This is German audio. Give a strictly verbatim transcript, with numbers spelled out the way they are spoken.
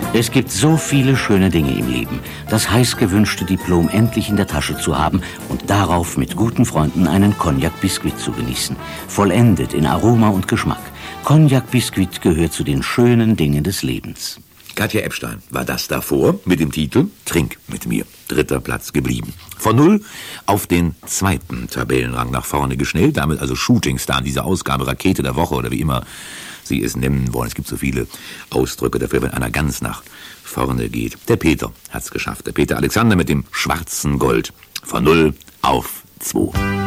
Es gibt so viele schöne Dinge im Leben. Das heiß gewünschte Diplom endlich in der Tasche zu haben und darauf mit guten Freunden einen Cognac-Biskuit zu genießen. Vollendet in Aroma und Geschmack. Cognac-Biskuit gehört zu den schönen Dingen des Lebens. Katja Epstein war das davor mit dem Titel Trink mit mir. Dritter Platz geblieben. Von null auf den zweiten Tabellenrang nach vorne geschnellt. Damit also Shootingstar in dieser Ausgabe, Rakete der Woche oder wie immer Sie es nennen wollen. Es gibt so viele Ausdrücke dafür, wenn einer ganz nach vorne geht. Der Peter hat's geschafft. Der Peter Alexander mit dem schwarzen Gold. Von null auf zwei.